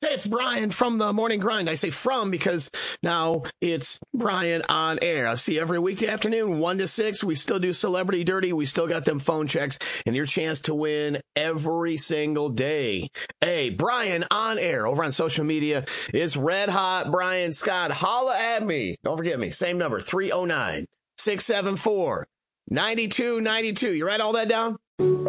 Hey, it's Brian from the Morning Grind. I say from because now it's Brian on air. I'll see you every weekday afternoon, 1 to 6. We still do Celebrity Dirty. We still got them phone checks and your chance to win every single day. Hey, Brian on air over on social media is Red Hot Brian Scott. Holla at me. Don't forget me. Same number, 309-674-9292. You write all that down?